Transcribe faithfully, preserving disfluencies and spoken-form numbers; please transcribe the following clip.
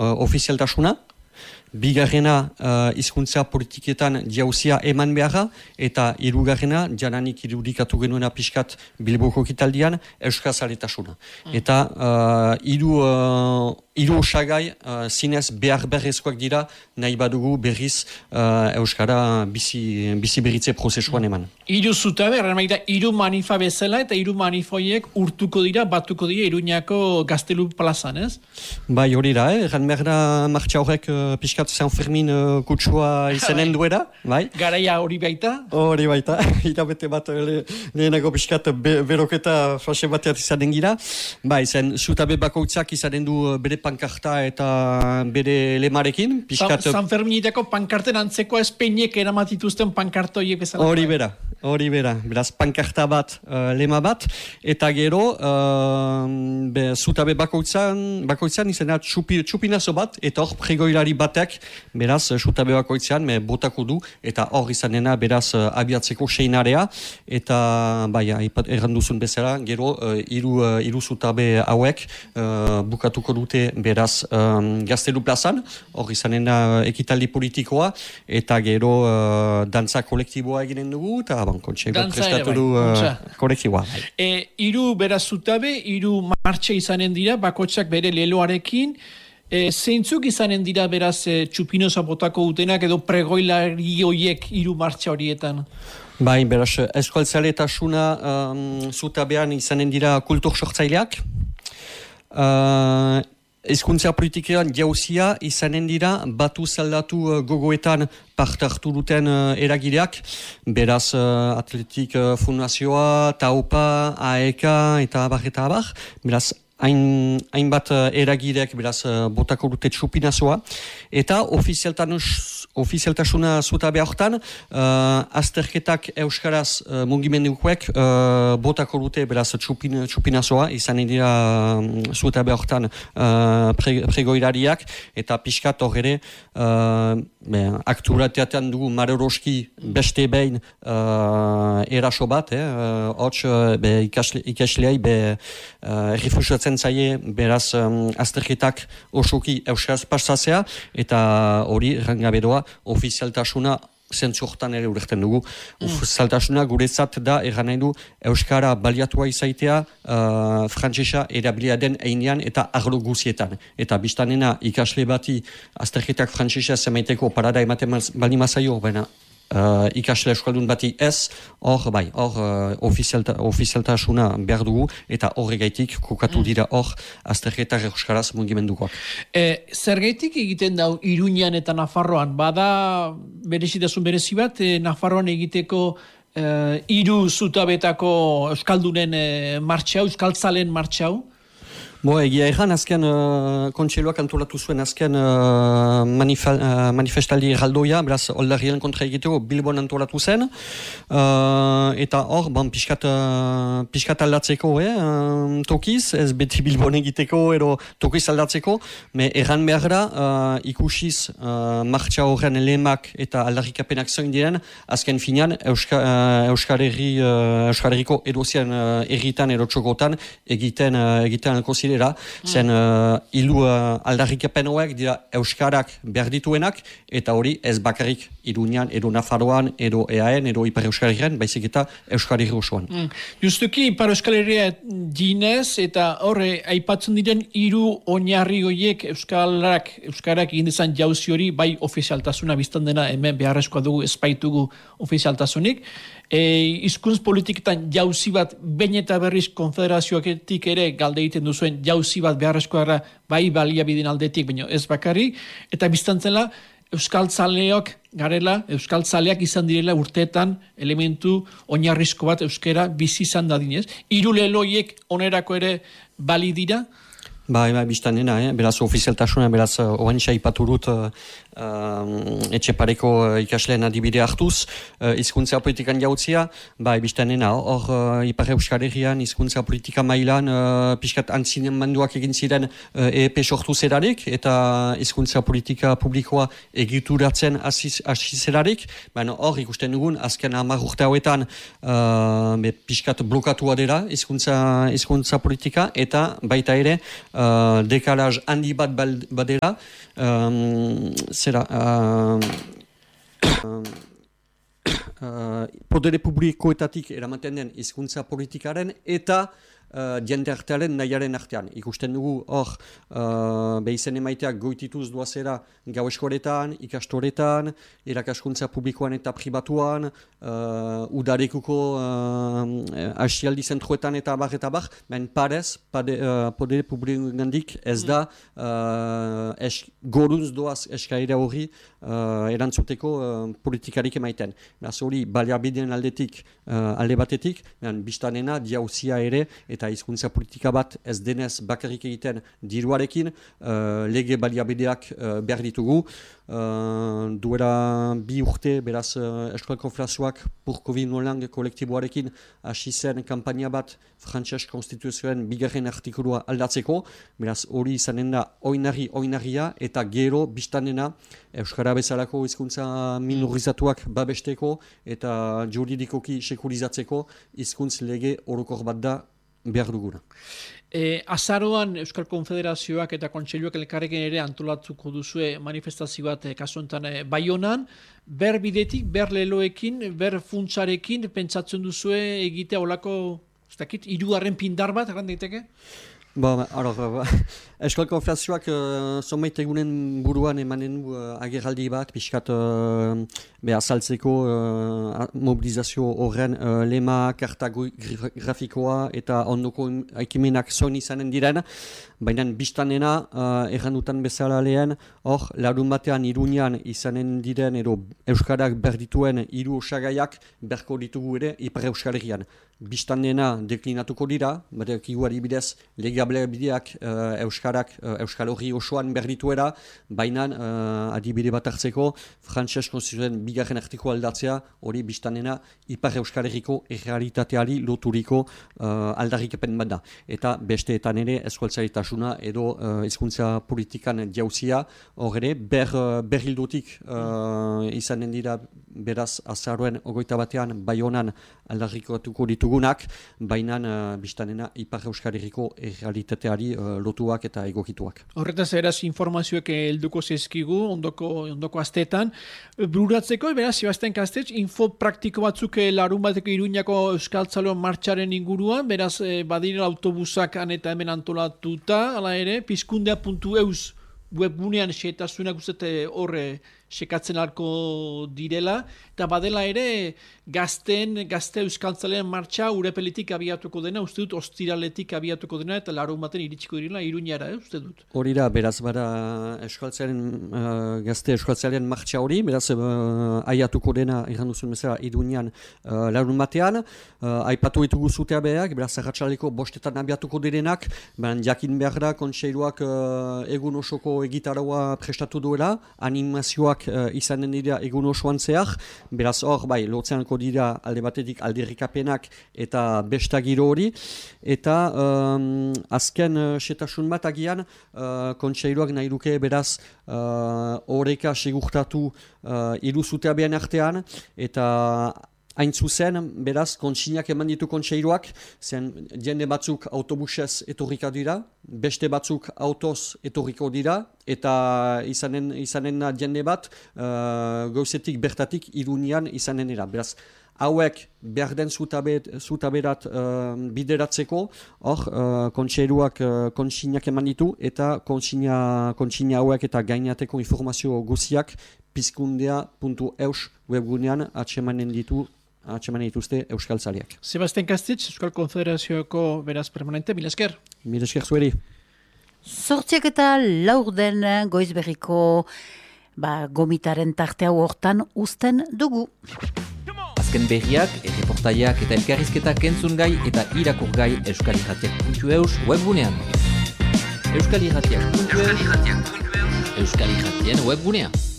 uh, ofizialtasuna, bigarrena uh, hizkuntza politiketan jauzia eman beharra, eta hirugarrena jananik irudikatu genuena pixkat Bilboko ekitaldian, euskazaletasuna. Mm. Eta uh, hiru uh, hiru osagai uh, zinez behar beharrezkoak dira nahi badugu berriz uh, euskara bizi, bizi berritze prozesuan eman. Hiru zutabe, erran maita, hiru manifa bezala eta hiru manifoiek urtuko dira, batuko dira Iruñako Gaztelu plazan, ez? Bai, hori da, eh? Erran behar da martxa horrek uh, pixkat San Fermin uh, kutsua izanen duera, bai? Garaia hori baita? Hori baita, irabete bat le, lehenago pixkat be, beroketa fase bateat izanen gira. Bai, zen zutabe bakoitzak izanen du bere pankarta eta bere lemarekin. Piskat... San, San Ferminiteko pankarten antzekoa espeinek eramatituzten pankartoiek bezala. Hori bera, hori bera. Beraz, pankarta bat, uh, lema bat, eta gero, uh, be, zutabe bakoitzan, bakoitzan izena txupi, txupinazo bat, eta hor pregoilari batek, beraz, zutabe bakoitzean, me botako du, eta hor izanena, beraz, uh, abiatzeko seinarea, eta, bai, erranduzun bezala, gero, uh, iru, uh, iru zutabe hauek, uh, bukatuko dute beraz um, Gaztelu plazan, hor izanena ekitaldi politikoa, eta gero uh, dantza kolektiboa eginen dugu, eta bankontxeko prestatu du uh, kolektiboa. E, iru beraz zutabe, iru martxe izanen dira, bakotxak bere leloarekin, e, zeintzuk izanen dira beraz e, txupinoza botako dutenak edo pregoilari horiek iru martxa horietan? Bai, beraz, eskualtzaletasuna um, zutabean izanen dira kultur sortzaileak, uh, hizkuntza politikean jauzia izanen dira batu zaldatu uh, gogoetan parte hartu duten uh, eragileak, beraz uh, Atletik uh, Fundazioa, Taupa, A E K eta abar eta abar, beraz hain, hainbat uh, eragileak beraz uh, botako dute txupinazoa, eta ofizialtasuna zutabe hortan, uh, azterketak euskaraz uh, mugimendukoek uh, botako dute beraz txupin, txupinazoa, izan dira um, zutabe hortan uh, pre, pregoirariak, eta pixkat hor ere uh, akturateatean dugu maroroski beste behin uh, eraso bat, eh, hots uh, ikasle, ikasleai be uh, refusatzen zaie beraz um, azterketak osoki euskaraz pasatzea, eta hori rangabedoa ofizialtasuna zentzortan ere urekten dugu. Mm. Ofizialtasuna guretzat da erran nahi du euskara baliatua izaitea uh, frantsesa erabilia den einean eta arlo guzietan. Eta biztanena ikasle bati azterketak frantsesa zemaiteko parada ematen bali mazaio, baina Uh, ikasle euskaldun bati ez, hor, bai, hor uh, ofizialta, ofizialtasuna behar dugu, eta horregaitik kokatu dira hor azterketak euskaraz mugimendukoak. E, zergaitik egiten dau Iruñan eta Nafarroan? Bada berezitasun berezi bat, e, Nafarroan egiteko e, hiru zutabetako euskaldunen e, martxau, euskaltzalen martxau? Bo, egia erran, azken uh, kontseluak antolatu zuen azken uh, manifa, uh, manifestaldi erraldoia, beraz, oldarrien kontra egiteko Bilbon antolatu zen, uh, eta hor, bon, pixkat, uh, pixkat aldatzeko, eh, uh, tokiz, ez beti Bilbon egiteko, edo tokiz aldatzeko, me erran behar da, uh, ikusiz uh, martxa horren lehemak eta aldarrikapenak zoin diren, azken finan, Euska, uh, Euskal Herri, uh, Euskal Herriko edozian uh, erritan edo txokotan egiten, uh, egiten alko dira, zen uh, ilu uh, aldarrikapen hauek dira euskarak behar dituenak, eta hori ez bakarrik Iruñan, edo Nafarroan, edo E A N, edo Ipar Euskal Herrian, baizik eta Euskal Herri osoan. Mm. Justuki Ipar Euskal Herria dinez, eta horre aipatzen diren hiru oinarri horiek euskarak, euskarak egin dezan jauzi hori, bai ofizialtasuna biztan dena hemen beharrezkoa dugu espaitugu ofizialtasunik, E, hizkuntz politiketan jauzi bat behin eta berriz konfederazioaketik ere galde egiten duzuen jauzi bat beharrezkoa gara bai baliabideen aldetik, baina ez bakarrik, eta biztantzela euskaltzaleok garela, euskaltzaleak izan direla urteetan elementu oinarrizko bat euskera bizi izan dadinez. Hiru leloiek onerako ere bali dira? Bai, bai, biztan dena, eh? Beraz, ofizialtasuna, beraz, oantxa ipaturut uh, uh, etxepareko uh, ikasleen adibide hartuz, uh, hizkuntza politikan jautzia, ba, ebistanena, hor uh, Ipar Euskal Herrian hizkuntza politika mailan uh, pixkat antzinen manduak egin ziren uh, E E P sortu zerarik, eta hizkuntza politika publikoa egituratzen hasi zerarik, baina hor ikusten dugun, azken hamar urte hauetan uh, be, pixkat blokatua dela hizkuntza hizkuntza politika, eta baita ere uh, dekalaz handi bat badela, um, zera, uh, uh, uh, podere publikoetatik eramaten den hizkuntza politikaren eta Uh, jende artearen nahiaren artean. Ikusten dugu hor uh, behizen emaiteak goitituz duazera gau eskoretan, ikastoretan, irakaskuntza publikoan eta pribatuan, uh, udarekuko uh, asialdi zentruetan eta abar eta abar, ben parez, pade, uh, podere publikoen gandik ez da uh, es, gorunz doaz eskaira hori uh, erantzuteko uh, politikarik emaiten. Beraz hori baliabideen aldetik, uh, alde batetik, ben biztanena diauzia ere, eta hizkuntza politika bat ez denez bakarrik egiten diruarekin, uh, lege baliabideak uh, behar ditugu. Uh, duela bi urte, beraz, uh, Euskal Konfederazioak Purkovi Nolang kolektiboarekin hasi zen kanpaina bat frantses konstituzioen bigarren artikulua aldatzeko, beraz hori izanen da oinarri oinarria eta gero biztanena Euskara bezalako hizkuntza minorizatuak babesteko eta juridikoki sekurizatzeko hizkuntz lege orokor bat da behar duguna. E, azaroan Euskal Konfederazioak eta Kontseiluak elkarrekin ere antolatzuko duzue manifestazio bat e, kasu honetan e, Baionan, ber bidetik, ber leloekin, ber funtsarekin pentsatzen duzue egitea olako, ez dakit, hirugarren pindar bat, erran daiteke? Ba, alors, uh, Euskal Konfederazioak uh, zonbait egunen buruan emanen du uh, agerraldi bat, pixkat uh, be azaltzeko uh, mobilizazio horren uh, lema, karta grafikoa eta ondoko ekimenak zoin izanen diren, baina biztanena uh, errandutan bezala lehen, hor, larun batean Iruñan izanen diren edo Euskarak berdituen hiru osagaiak berko ditugu ere Ipar Euskal Herrian. Biztanena deklinatuko dira, badekigu adibidez legable bideak uh, Euskarak, uh, Euskal Horri osoan berdituera, baina uh, adibide bat hartzeko frantses konstituzioen bigarren artiko aldatzea, hori biztanena Ipar Euskal Herriko errealitateari loturiko uh, aldarrikepen bat da. Eta besteetan ere eskualtzaitasuna edo uh, hizkuntza politikan jauzia, hor ere ber, berrildutik uh, izanen dira beraz azaroen ogoita batean Baionan aldarrikatuko ditugunak, baina uh, biztanena Ipar Euskal Herriko errealitateari uh, lotuak eta egokituak. Horretaz eraz informazioek helduko zezkigu ondoko, ondoko asteetan. Bururatzeko, beraz, Sebastian Kastetx, info praktiko batzuk larun bateko Iruñako Euskaltzalon martxaren inguruan, beraz, badirela autobusak han eta hemen antolatuta, hala ere, pizkundea puntu eus webgunean xeetasunak uzete horre sekatzen alko direla, eta badela ere gazten, gazte euskaltzalean martxa urepeletik abiatuko dena, uste dut ostiraletik abiatuko dena, eta larun baten iritsiko direla Iruñara, eh, uste dut. Hori da, beraz, bada euskaltzalean, uh, gazte euskaltzalean martxa hori, beraz, uh, aiatuko dena, iran duzun bezala, Iruñan uh, larun batean, uh, aipatu ditugu zutea berak, beraz, arratsaleko bostetan abiatuko direnak, ben jakin behar da, kontseiluak uh, egun osoko egitaraua prestatu duela, animazioak Uh, izanen dira egun osoan zehar, beraz hor, bai, lotzeanko dira alde batetik alderrikapenak eta bestagiro hori, eta um, azken uh, setasun bat agian, uh, kontseiluak nahi duke beraz horreka uh, segurtatu uh, iruzutea behan artean, eta hain zuzen, beraz, kontsinak eman ditu kontseiluak, zen jende batzuk autobusez etorrika dira, beste batzuk autoz etorriko dira, eta izanen, izanen jende bat, uh, gauzetik bertatik Iruñan izanen dira. Beraz, hauek behar den zutaberat uh, bideratzeko, hor, uh, kontseiluak uh, kontsinak eman ditu, eta kontsina, kontsina hauek eta gainateko informazio guziak pizkundea puntu eus webgunean atsemanen ditu atxeman dituzte euskaltzaleak. Sebastian Kastetx, Euskal Konfederazioko beraz permanente, mil esker. Mil esker zueri. Zortziak eta laur den Goizberriko ba, gomitaren tarte hau hortan uzten dugu. Azken berriak, erreportaiak eta elkarrizketak entzun gai eta irakur gai euskalirratiak puntu eus webgunean. Euskalirratiak puntu eus Euskalirratien webgunean.